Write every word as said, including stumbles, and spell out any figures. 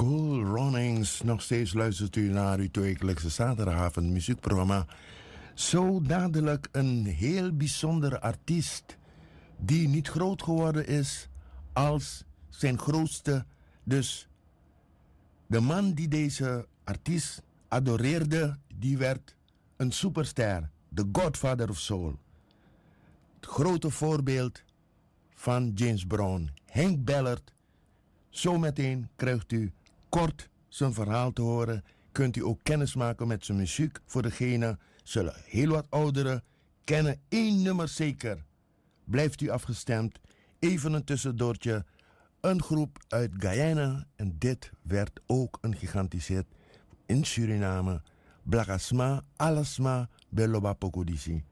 Cool Runnings. Nog steeds luistert u naar uw wekelijkse zaterdagavond muziekprogramma. Zo dadelijk een heel bijzondere artiest die niet groot geworden is als zijn grootste. Dus de man die deze artiest adoreerde, die werd een superster. The Godfather of Soul. Het grote voorbeeld van James Brown. Hank Ballard. Zometeen krijgt u kort zijn verhaal te horen. Kunt u ook kennis maken met zijn muziek. Voor degenen zullen heel wat ouderen kennen één nummer zeker. Blijft u afgestemd. Even een tussendoortje. Een groep uit Guyana. En dit werd ook een gigantisch hit in Suriname. Blagasma, Alasma, Beloba Pokodisi.